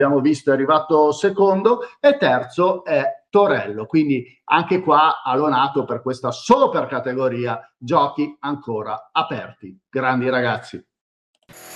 abbiamo visto è arrivato secondo, e terzo è Torello. Quindi anche qua Alonato per questa, solo per categoria, giochi ancora aperti. Grandi ragazzi.